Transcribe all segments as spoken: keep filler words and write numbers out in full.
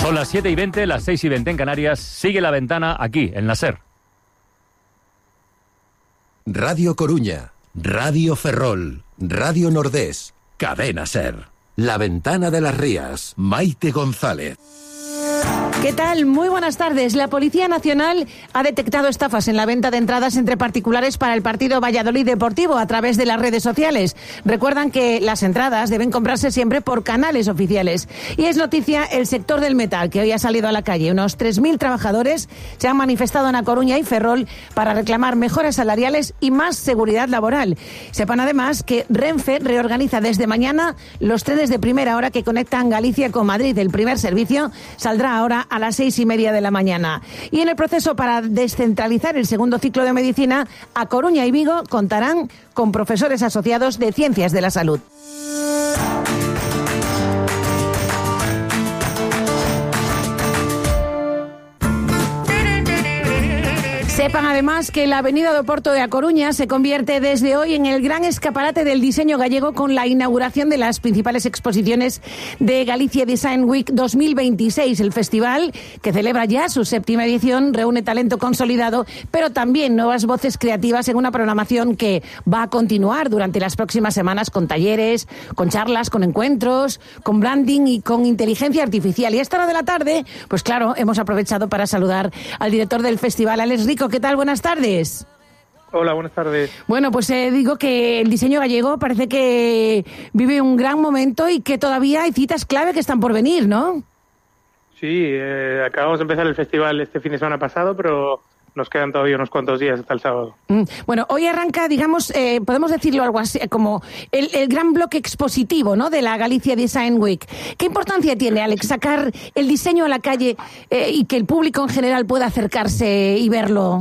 Son las siete y veinte, las seis y veinte en Canarias. Sigue La Ventana aquí, en la SER. Radio Coruña, Radio Ferrol, Radio Nordés, Cadena SER. La Ventana de las Rías, Maite González. ¿Qué tal? Muy buenas tardes. La Policía Nacional ha detectado estafas en la venta de entradas entre particulares para el partido Valladolid Deportivo a través de las redes sociales. Recuerdan que las entradas deben comprarse siempre por canales oficiales. Y es noticia el sector del metal, que hoy ha salido a la calle. Unos tres mil trabajadores se han manifestado en A Coruña y Ferrol para reclamar mejoras salariales y más seguridad laboral. Sepan además que Renfe reorganiza desde mañana los trenes de primera hora que conectan Galicia con Madrid. El primer servicio saldrá ahora a las seis y media de la mañana. Y en el proceso para descentralizar el segundo ciclo de medicina, A Coruña y Vigo contarán con profesores asociados de Ciencias de la Salud. Sepan además que la avenida do Porto de A Coruña se convierte desde hoy en el gran escaparate del diseño gallego con la inauguración de las principales exposiciones de Galicia Design Week dos mil veintiséis. El festival, que celebra ya su séptima edición, reúne talento consolidado, pero también nuevas voces creativas en una programación que va a continuar durante las próximas semanas con talleres, con charlas, con encuentros, con branding y con inteligencia artificial. Y a esta hora de la tarde, pues claro, hemos aprovechado para saludar al director del festival, Alex Rico. ¿Qué tal? Buenas tardes. Hola, buenas tardes. Bueno, pues eh, digo que el diseño gallego parece que vive un gran momento y que todavía hay citas clave que están por venir, ¿no? Sí, eh, acabamos de empezar el festival este fin de semana pasado, pero nos quedan todavía unos cuantos días hasta el sábado. Mm, bueno, hoy arranca, digamos, eh, podemos decirlo algo así, como el, el gran bloque expositivo, ¿no?, de la Galicia Design Week. ¿Qué importancia tiene, Alex, sacar el diseño a la calle eh, y que el público en general pueda acercarse y verlo?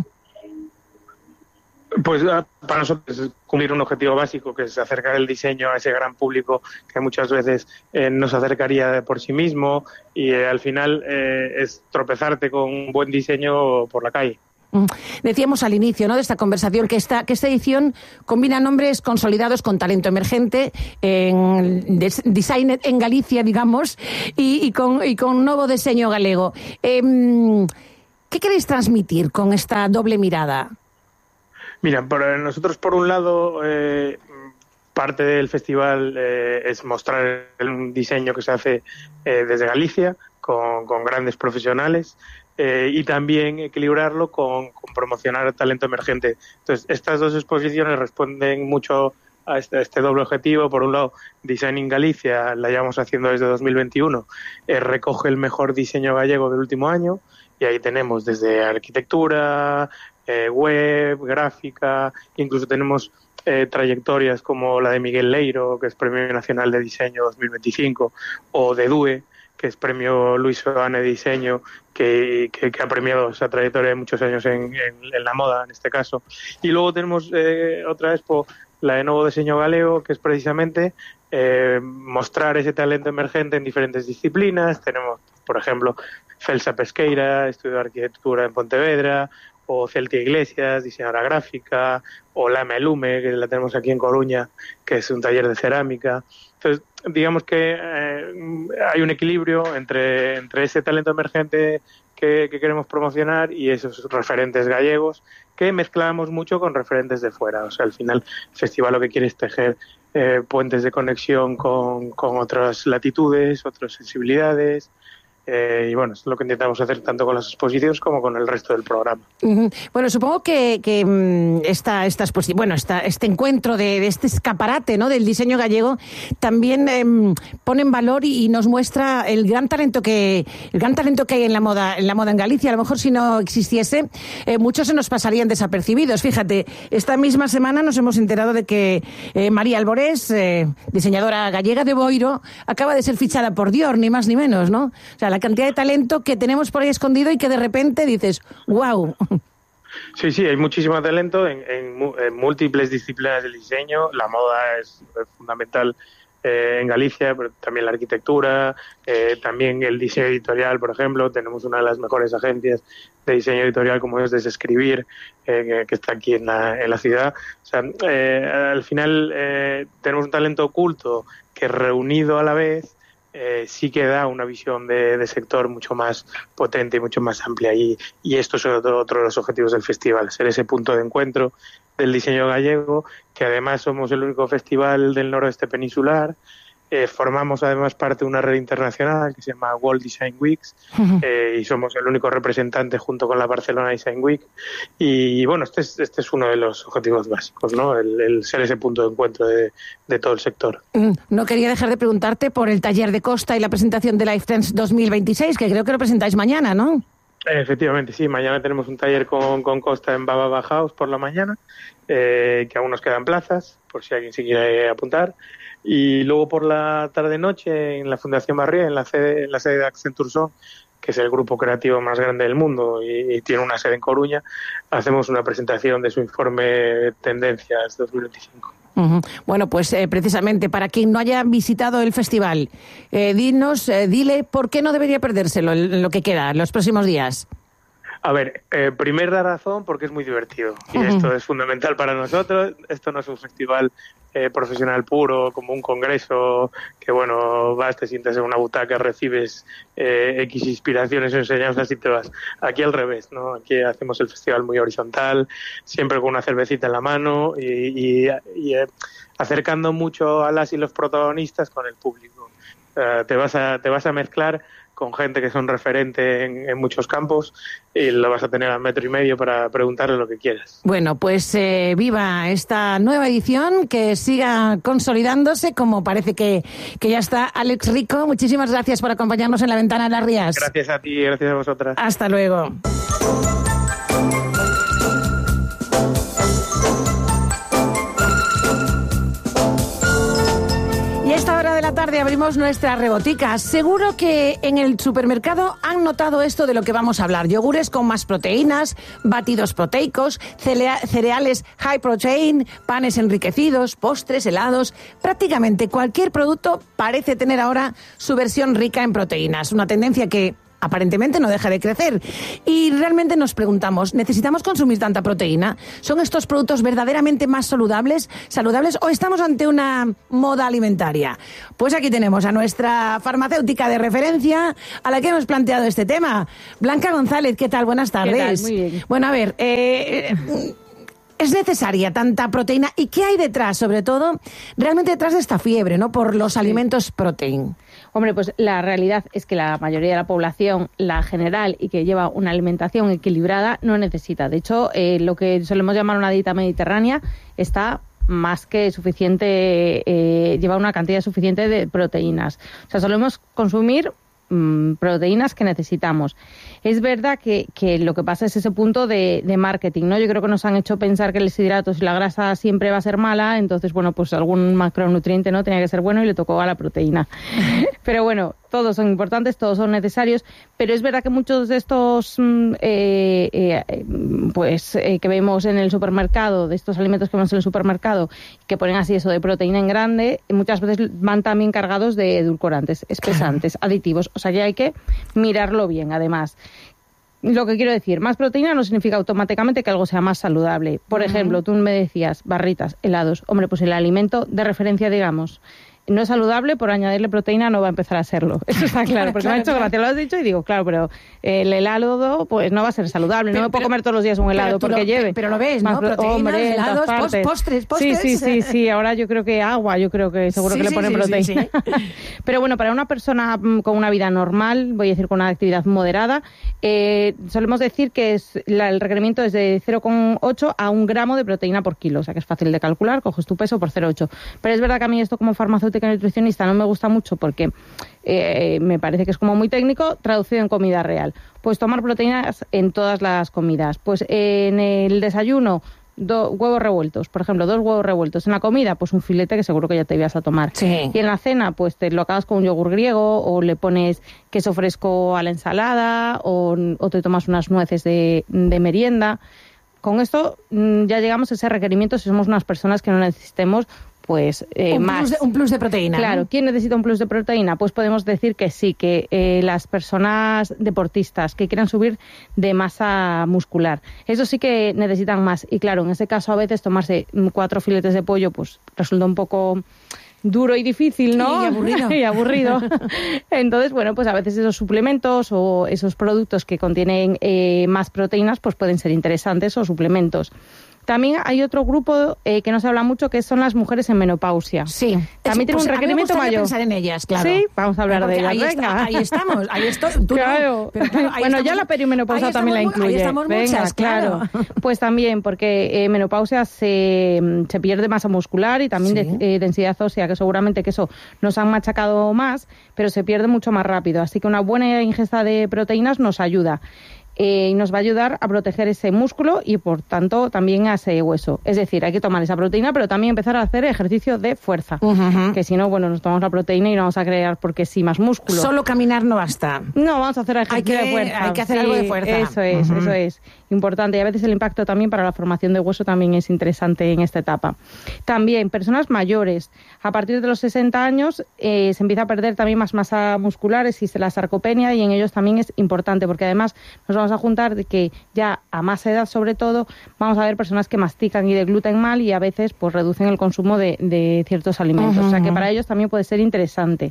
Pues para nosotros es cumplir un objetivo básico, que es acercar el diseño a ese gran público que muchas veces eh, no se acercaría por sí mismo y eh, al final eh, es tropezarte con un buen diseño por la calle. Decíamos al inicio, ¿no?, de esta conversación que esta, que esta edición combina nombres consolidados con talento emergente en design en Galicia, digamos, y, y, con, y con nuevo diseño galego. Eh, ¿Qué queréis transmitir con esta doble mirada? Mira, por, nosotros por un lado, eh, parte del festival eh, es mostrar un diseño que se hace eh, desde Galicia, con, con grandes profesionales, eh, y también equilibrarlo con, con promocionar talento emergente. Entonces, estas dos exposiciones responden mucho a este, a este doble objetivo. Por un lado, Design in Galicia, la llevamos haciendo desde dos mil veintiuno, eh, recoge el mejor diseño gallego del último año, y ahí tenemos desde arquitectura, eh, web, gráfica, incluso tenemos eh, trayectorias como la de Miguel Leiro, que es Premio Nacional de Diseño dos mil veinticinco, o de Due, que es Premio Luis Soane de Diseño, que, que, que ha premiado esa trayectoria de muchos años en, en, en la moda, en este caso. Y luego tenemos eh, otra expo, la de Nuevo Diseño Galego, que es precisamente eh, mostrar ese talento emergente en diferentes disciplinas. Tenemos, por ejemplo, Celsa Pesqueira, estudio de arquitectura en Pontevedra, o Celtia Iglesias, diseñadora gráfica, o Lama Lume, que la tenemos aquí en Coruña, que es un taller de cerámica. Entonces, digamos que eh, hay un equilibrio entre, entre ese talento emergente que, que queremos promocionar y esos referentes gallegos que mezclamos mucho con referentes de fuera. O sea, al final el festival lo que quiere es tejer eh, puentes de conexión con, con otras latitudes, otras sensibilidades. Eh, y bueno, es lo que intentamos hacer tanto con las exposiciones como con el resto del programa. Uh-huh. Bueno, supongo que, que esta, esta exposi- bueno, esta, este encuentro de, de este escaparate, ¿no?, del diseño gallego también eh, pone en valor y, y nos muestra el gran talento que el gran talento que hay en la moda en la moda en Galicia. A lo mejor si no existiese, eh, muchos se nos pasarían desapercibidos. Fíjate, esta misma semana nos hemos enterado de que eh, María Alborés, eh, diseñadora gallega de Boiro, acaba de ser fichada por Dior, ni más ni menos, ¿no? O sea, la cantidad de talento que tenemos por ahí escondido y que de repente dices, wow. Sí, sí, hay muchísimo talento en, en, en múltiples disciplinas del diseño. La moda es, es fundamental eh, en Galicia, pero también la arquitectura, eh, también el diseño editorial, por ejemplo. Tenemos una de las mejores agencias de diseño editorial como es Desescribir, eh, que, que está aquí en la, en la ciudad. O sea, eh, al final eh, tenemos un talento oculto que reunido a la vez eh, sí que da una visión de, de sector mucho más potente y mucho más amplia. Y, y esto es otro, otro de los objetivos del festival, ser ese punto de encuentro del diseño gallego, que además somos el único festival del noroeste peninsular. Eh, formamos además parte de una red internacional que se llama World Design Weeks, eh, y somos el único representante junto con la Barcelona Design Week. Y, y bueno, este es, este es uno de los objetivos básicos, ¿no? El, el ser ese punto de encuentro de, de todo el sector. No quería dejar de preguntarte por el taller de Costa y la presentación de Life Trends dos mil veintiséis, que creo que lo presentáis mañana, ¿no? Efectivamente, sí. Mañana tenemos un taller con, con Costa en Baba House por la mañana, eh, que aún nos quedan plazas, por si alguien se quiere apuntar. Y luego por la tarde-noche en la Fundación Barrié, en la sede, en la sede de Accenture Son, que es el grupo creativo más grande del mundo y, y tiene una sede en Coruña, hacemos una presentación de su informe Tendencias dos mil veinticinco. Uh-huh. Bueno, pues eh, precisamente para quien no haya visitado el festival, eh, dinos, eh, dile por qué no debería perdérselo en lo que queda, los próximos días. A ver, eh, primera razón, porque es muy divertido y uh-huh. esto es fundamental para nosotros. Esto no es un festival eh, profesional puro, como un congreso que, bueno, vas, te sientas en una butaca, recibes eh, X inspiraciones o enseñanzas y te vas. Aquí al revés, ¿no? Aquí hacemos el festival muy horizontal, siempre con una cervecita en la mano y, y, y eh, acercando mucho a las y los protagonistas con el público. Uh, te vas a, te vas a mezclar con gente que son referente en, en muchos campos y lo vas a tener a metro y medio para preguntarle lo que quieras. Bueno, pues eh, viva esta nueva edición, que siga consolidándose, como parece que, que ya está. Alex Rico, muchísimas gracias por acompañarnos en La Ventana de las Rías. Gracias a ti, gracias a vosotras. Hasta luego. De la tarde abrimos nuestra rebotica. Seguro que en el supermercado han notado esto de lo que vamos a hablar: yogures con más proteínas, batidos proteicos, cereales high protein, panes enriquecidos, postres, helados. Prácticamente cualquier producto parece tener ahora su versión rica en proteínas, una tendencia que aparentemente no deja de crecer. Y realmente nos preguntamos, ¿necesitamos consumir tanta proteína? ¿Son estos productos verdaderamente más saludables, saludables o estamos ante una moda alimentaria? Pues aquí tenemos a nuestra farmacéutica de referencia, a la que hemos planteado este tema. Blanca González, ¿qué tal? Buenas tardes. ¿Qué tal? Muy bien. Bueno, a ver, eh... ¿es necesaria tanta proteína? ¿Y qué hay detrás, sobre todo, realmente detrás de esta fiebre, ¿no?, por los sí. alimentos protein? Hombre, pues la realidad es que la mayoría de la población, la general, y que lleva una alimentación equilibrada, no necesita. De hecho, eh, lo que solemos llamar una dieta mediterránea está más que suficiente, eh, lleva una cantidad suficiente de proteínas. O sea, solemos consumir mmm, proteínas que necesitamos. Es verdad que, que lo que pasa es ese punto de, de marketing, ¿no? Yo creo que nos han hecho pensar que los hidratos y la grasa siempre va a ser mala, entonces, bueno, pues algún macronutriente no tenía que ser bueno y le tocó a la proteína. Pero bueno, todos son importantes, todos son necesarios, pero es verdad que muchos de estos eh, eh, pues eh, que vemos en el supermercado, de estos alimentos que vemos en el supermercado, que ponen así eso de proteína en grande, muchas veces van también cargados de edulcorantes, espesantes, aditivos, o sea que hay que mirarlo bien, además. Lo que quiero decir, más proteína no significa automáticamente que algo sea más saludable. Por uh-huh. ejemplo, tú me decías barritas, helados. Hombre, pues el alimento de referencia, digamos, no es saludable, por añadirle proteína no va a empezar a serlo. Eso está claro, porque claro, me ha hecho claro. gracia, lo has dicho y digo, claro, pero el helado pues no va a ser saludable. Pero, no me puedo pero, comer todos los días un helado porque lo, lleve. Pero lo ves, ¿no? Proteínas, hombre, helados, post, postres, postres. Sí, sí, sí, sí. Ahora yo creo que agua, yo creo que seguro sí, que sí, le ponen sí, proteína. Sí, sí. Pero bueno, para una persona con una vida normal, voy a decir con una actividad moderada, eh, solemos decir que es la, el requerimiento es de cero coma ocho a un gramo de proteína por kilo. O sea que es fácil de calcular, coges tu peso por cero coma ocho. Pero es verdad que a mí esto como farmacéutica y nutricionista no me gusta mucho porque eh, me parece que es como muy técnico, traducido en comida real. Pues tomar proteínas en todas las comidas. Pues eh, en el desayuno, do, huevos revueltos, por ejemplo, dos huevos revueltos. En la comida, pues un filete que seguro que ya te ibas a tomar. Sí. Y en la cena, pues te lo acabas con un yogur griego o le pones queso fresco a la ensalada o, o te tomas unas nueces de, de merienda. Con esto ya llegamos a ese requerimiento si somos unas personas que no necesitemos pues eh, un más. Plus de, un plus de proteína. Claro, ¿no? ¿Quién necesita un plus de proteína? Pues podemos decir que sí, que eh, las personas deportistas que quieran subir de masa muscular, eso sí que necesitan más. Y claro, en ese caso a veces tomarse cuatro filetes de pollo pues resulta un poco duro y difícil, ¿no? Y aburrido. y aburrido. Entonces, bueno, pues a veces esos suplementos o esos productos que contienen eh, más proteínas, pues pueden ser interesantes, o suplementos. También hay otro grupo eh, que no se habla mucho, que son las mujeres en menopausia. Sí. También tiene pues un requerimiento a mí me mayor. pensar en ellas, claro. Sí, vamos a hablar Porque de ellas. Ahí, Venga. está, ahí estamos, ahí estoy. Tú claro. No, pero claro, ahí bueno, estamos, ya la perimenopausia también la incluye. Ahí estamos Venga, muchas, claro. claro. Pues también, porque eh, menopausia se, se pierde masa muscular y también Sí. de, eh, densidad ósea, que seguramente que eso nos han machacado más, pero se pierde mucho más rápido. Así que una buena ingesta de proteínas nos ayuda. Eh, y nos va a ayudar a proteger ese músculo y, por tanto, también a ese hueso. Es decir, hay que tomar esa proteína, pero también empezar a hacer ejercicio de fuerza. Uh-huh. Que si no, bueno, nos tomamos la proteína y no vamos a crear, porque sí, más músculo. Solo caminar no basta. No, vamos a hacer ejercicio hay que, de fuerza. Hay que hacer sí, algo de fuerza. Eso es, uh-huh. eso es. Importante. Y a veces el impacto también para la formación de hueso también es interesante en esta etapa. También, personas mayores. A partir de los sesenta años eh, se empieza a perder también más masa muscular, existe la sarcopenia, y en ellos también es importante, porque además nos vamos a juntar de que ya a más edad, sobre todo, vamos a ver personas que mastican y deglutan mal y a veces pues reducen el consumo de, de ciertos alimentos. Uh-huh. O sea que para ellos también puede ser interesante.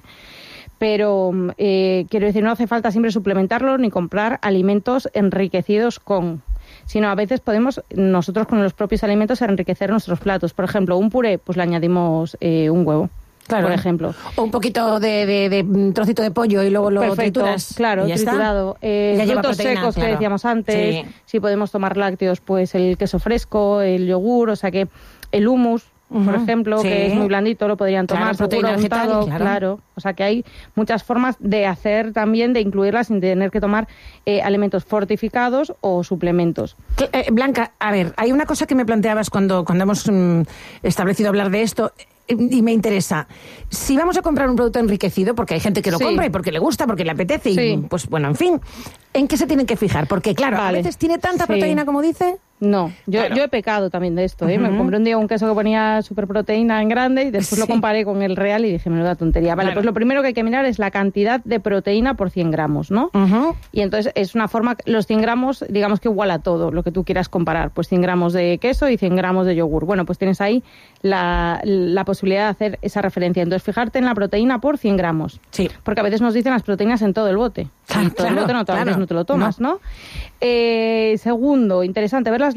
Pero eh, quiero decir, no hace falta siempre suplementarlo ni comprar alimentos enriquecidos con, sino a veces podemos nosotros con los propios alimentos enriquecer nuestros platos. Por ejemplo, un puré, pues le añadimos eh, un huevo. Claro. Por ejemplo. O un poquito de, de, de trocito de pollo y luego lo Perfecto, trituras. Claro, triturado. Eh, frutos secos, claro, que decíamos antes. Sí. Si podemos tomar lácteos, pues el queso fresco, el yogur, o sea que el hummus, uh-huh. por ejemplo, sí. que es muy blandito, lo podrían tomar. Claro, proteína vegetal, claro. claro. O sea que hay muchas formas de hacer también, de incluirlas sin tener que tomar eh, alimentos fortificados o suplementos. Eh, Blanca, a ver, hay una cosa que me planteabas cuando, cuando hemos mm, establecido hablar de esto. Y me interesa, si vamos a comprar un producto enriquecido, porque hay gente que lo sí. compra y porque le gusta, porque le apetece, y sí. pues bueno, en fin, ¿en qué se tienen que fijar? Porque claro, vale. a veces tiene tanta sí. proteína como dice. No, yo, claro. yo he pecado también de esto, ¿eh? Uh-huh. Me compré un día un queso que ponía superproteína en grande y después sí. lo comparé con el real y dije, menuda tontería. Vale, claro. pues lo primero que hay que mirar es la cantidad de proteína por cien gramos, ¿no? Uh-huh. Y entonces es una forma, los cien gramos, digamos que igual a todo lo que tú quieras comparar, pues cien gramos de queso y cien gramos de yogur. Bueno, pues tienes ahí la, la posibilidad de hacer esa referencia. Entonces, fijarte en la proteína por cien gramos. Sí. Porque a veces nos dicen las proteínas en todo el bote. Claro, en todo claro, el bote no, claro. a veces no te lo tomas, ¿no? ¿no? Eh, segundo, interesante, ver las